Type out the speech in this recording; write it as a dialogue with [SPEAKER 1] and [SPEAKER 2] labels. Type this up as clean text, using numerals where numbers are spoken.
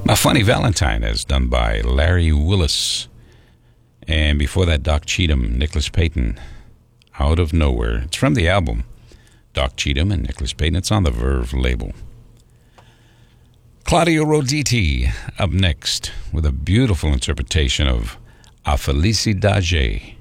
[SPEAKER 1] My Funny Valentine is done by Larry Willis. And before that, Doc Cheatham, Nicholas Payton, Out of Nowhere. It's from the album Doc Cheatham and Nicholas Payton. It's on the Verve label. Claudio Roditi up next with a beautiful interpretation of A Felicidade.